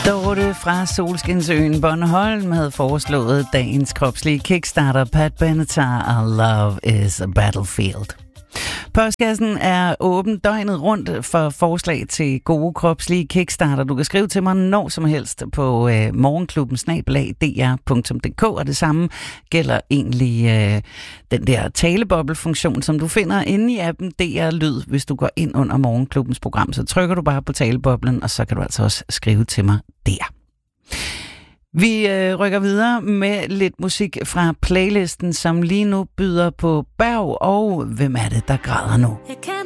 Dorte fra Solskinsøen Bornholm havde foreslået dagens kropslige kickstarter Pat Benatar og Love is a Battlefield. Postkassen er åben døgnet rundt for forslag til gode kropslige kickstarter. Du kan skrive til mig når som helst på morgenklubben@dr.dk, og det samme gælder egentlig den der taleboblefunktion, som du finder inde i appen DR Lyd. Hvis du går ind under Morgenklubbens program, så trykker du bare på taleboblen, og så kan du altså også skrive til mig der. Vi rykker videre med lidt musik fra playlisten, som lige nu byder på Berg, og hvem er det, der græder nu?